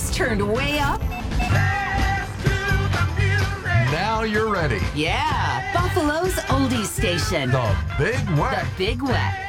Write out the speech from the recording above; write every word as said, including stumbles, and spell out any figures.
Volumes turned way up. Now you're ready. Yeah, Buffalo's oldies station. The Big Wet. The Big Wet.